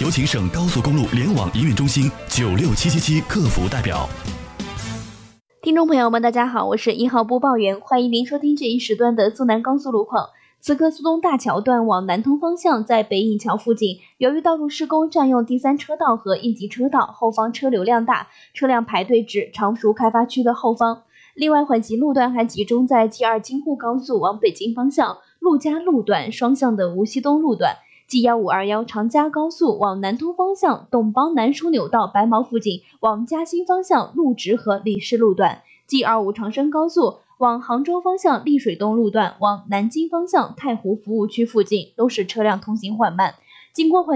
有请省高速公路联网营运中心96777客服代表。 听众朋友们，大家好，我是1号播报员，欢迎您收听这一时段的苏南高速路况。此刻苏东大桥段往南通方向，在北引桥附近，由于道路施工占用第3车道和应急车道，后方车流量大，车辆排队至常熟开发区的后方。另外，缓行路段还集中在 G2 京沪高速往北京方向陆家路段双向的无锡东路段， G1521 长嘉高速往南通方向董邦南枢纽到白毛附近往嘉兴方向陆直和李氏路段， G25 长深高速往杭州方向丽水东路段往南京方向太湖服务区附近都是车辆通行缓慢。经过